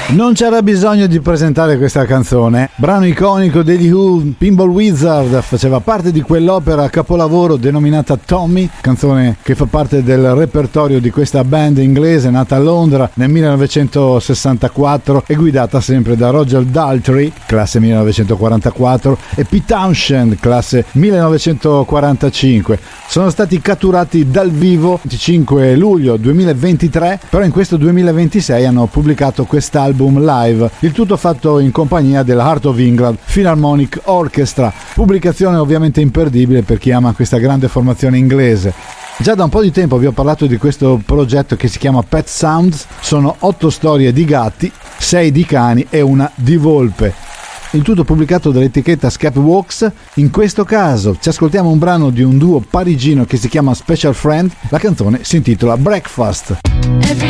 Non c'era bisogno di presentare questa canzone, brano iconico degli Who. Pinball Wizard faceva parte di quell'opera capolavoro denominata Tommy, canzone che fa parte del repertorio di questa band inglese nata a Londra nel 1964 e guidata sempre da Roger Daltrey, classe 1944, e Pete Townshend, classe 1945. Sono stati catturati dal vivo il 25 luglio 2023, però in questo 2026 hanno pubblicato quest'album live, il tutto fatto in compagnia della Heart of England Philharmonic Orchestra, pubblicazione ovviamente imperdibile per chi ama questa grande formazione inglese. Già da un po' di tempo vi ho parlato di questo progetto che si chiama Pet Sounds, sono 8 storie di gatti, 6 di cani e una di volpe. Il tutto pubblicato dall'etichetta Scapworks. In questo caso ci ascoltiamo un brano di un duo parigino che si chiama Special Friend, la canzone si intitola Breakfast. Every